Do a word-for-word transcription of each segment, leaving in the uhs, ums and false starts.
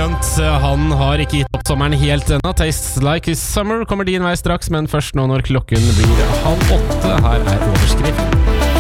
Blunt, han har ikke gitt opp sommeren helt ennå. Tastes like summer kommer din vei straks, men først nå når klokken blir halv åtte. Her er overskrift.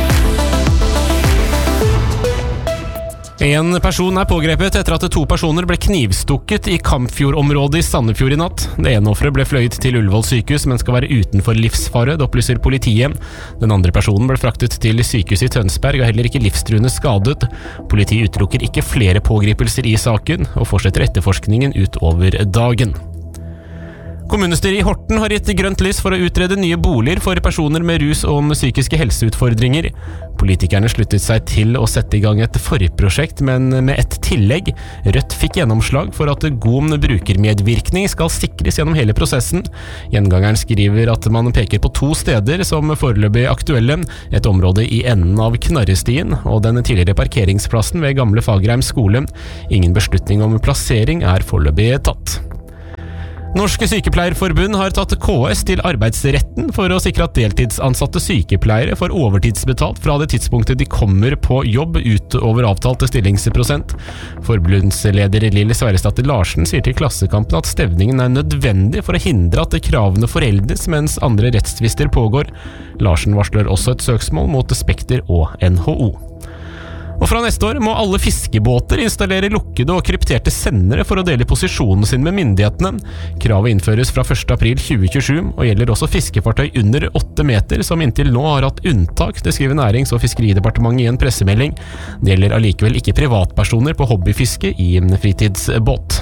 En person er pågrepet etter at to personer ble knivstukket i Kampfjord-området i Sandefjord i natt. Det ene offeret ble fløyet til Ullevål sykehus, men skal være utenfor livsfare, det opplyser politiet. Den andre personen ble fraktet til sykehuset i Tønsberg og heller ikke livstruende skadet. Politiet utelukker ikke flere pågripelser i saken, og fortsetter etterforskningen utover dagen. Kommunestyret i Horten har gitt grønt lys for å utrede nye boliger for personer med rus- og psykiske helseutfordringer. Politikerne sluttet seg til å sette i gang et forprosjekt, men med et tillegg. Rødt fikk gjennomslag for at god brukermedvirkning skal sikres gjennom hele prosessen. Gjengangeren skriver at man peker på to steder som foreløpig aktuelle, et område i enden av Knarrestien og den tidligere parkeringsplassen ved Gamle Fagerheim skole. Ingen beslutning om plassering er foreløpig tatt. Norske sykepleierforbund har tatt K S til arbeidsretten for å sikre at deltidsansatte sykepleiere får overtidsbetalt fra det tidspunktet de kommer på jobb utover avtalte stillingsprosent. Forbundsleder Lille Sverresdatter Larsen sier til Klassekampen at stevningen er nødvendig for å hindre at kravene foreldes mens andre rettstvister pågår. Larsen varsler også et søksmål mot Spekter og N H O. Og fra neste år må alle fiskebåter installere lukkede og krypterte sendere for å dele posisjonen sin med myndighetene. Kravet innføres fra første april tjue tjuesju, og gjelder også fiskefartøy under åtte meter, som inntil nå har hatt unntak, det skriver Nærings- og fiskeridepartementet i en pressemelding. Det gjelder allikevel ikke privatpersoner på hobbyfiske i en fritidsbåt.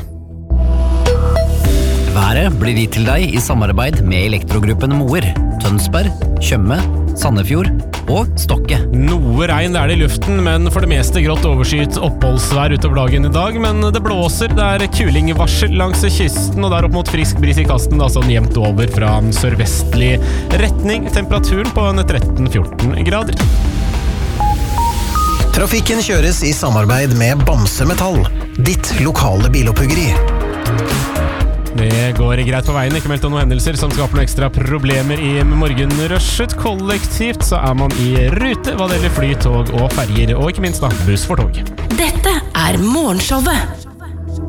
Været blir gitt til deg i samarbeid med Elektrogruppen Moer, Tønsberg, Tjøme, Sandefjord og Stokke. Noe regn er det i luften, men for det meste grått overskyet oppholdsvær utover dagen i dag. Men det blåser, det er kulingvarsel langs kysten, og der opp mot frisk bris i kasten, da sånn jevnt over fra sørvestlig retning. Temperaturen på en tretten til fjorten grader. Trafikken kjøres i samarbeid med Bamse Metall, ditt lokale biloppuggeri. Det går greit på veien, ikke meldt om noen hendelser som skaper noen ekstra problemer i morgenrushet. Kollektivt så er man i rute hva det gjelder fly, tog og ferger, og ikke minst da buss for tog. Dette er Morgenshowet.